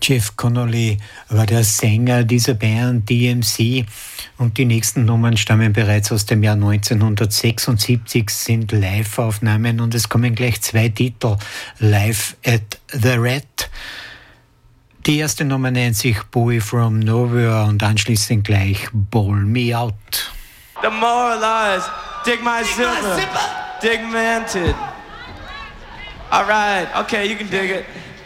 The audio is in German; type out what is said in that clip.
Jeff Connolly war der Sänger dieser Band DMC und die nächsten Nummern stammen bereits aus dem Jahr 1976, sind Live-Aufnahmen und es kommen gleich 2 Titel, Live at the Rat. Die erste Nummer nennt sich Boy from Nowhere und anschließend gleich Ball Me Out. Demoralized, dig my zipper, dig manted. All right, okay, you can dig it.